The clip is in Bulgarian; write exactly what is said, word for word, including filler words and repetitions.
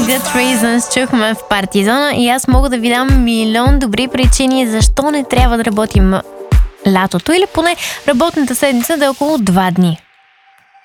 Good Reasons чухме в Партизона и аз мога да ви дам милион добри причини защо не трябва да работим лятото или поне работната седмица да е около два дни.